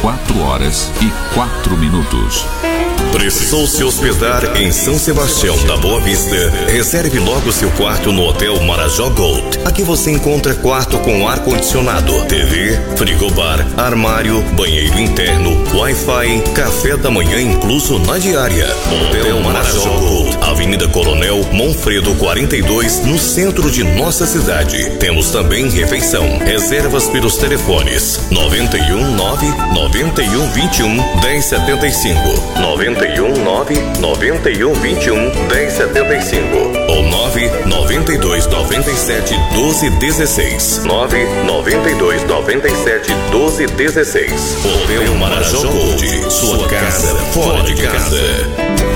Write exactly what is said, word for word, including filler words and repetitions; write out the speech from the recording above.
quatro horas e quatro minutos. Precisou se hospedar em São Sebastião da Boa Vista? Reserve logo seu quarto no Hotel Marajó Gold. Aqui você encontra quarto com ar-condicionado, T V, frigobar, armário, banheiro interno, Wi-Fi, café da manhã incluso na diária. Hotel Marajó Gold, Avenida Coronel Monfredo quarenta e dois, no centro de nossa cidade. Temos também refeição. Reservas pelos telefones noventa e um nove noventa e um vinte e um dez setenta e cinco, noventa e um nove noventa e um vinte e um dez setenta e cinco ou nove noventa e dois noventa e sete doze dezesseis, nove noventa e dois noventa e sete doze dezesseis. Hotel Marajó Gold, sua casa fora de casa.